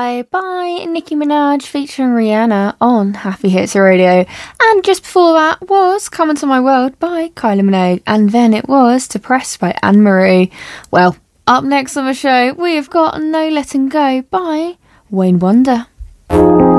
Go by Nicki Minaj featuring Rihanna on Happy Hits Radio. And just before that was Come Into My World by Kylie Minogue. And then it was Depressed by Anne Marie. Well, up next on the show, we've got No Letting Go by Wayne Wonder.